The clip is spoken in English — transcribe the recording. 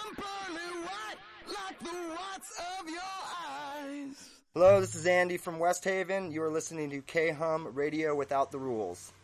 I'm pearly white like the whites of your eyes. Hello, this is Andy from West Haven. You are listening to K-Hum Radio Without the Rules.